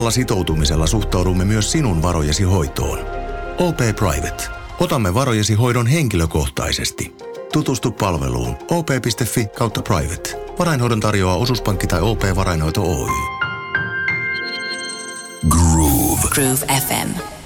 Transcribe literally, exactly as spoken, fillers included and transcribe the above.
Sitoutumisella suhtaudumme myös sinun varojesi hoitoon. O P Private. Otamme varojesi hoidon henkilökohtaisesti. Tutustu palveluun o p piste f i kautta private. Varainhoidon tarjoaa osuuspankki tai O P Varainhoito Oy. Groove. Groove F M.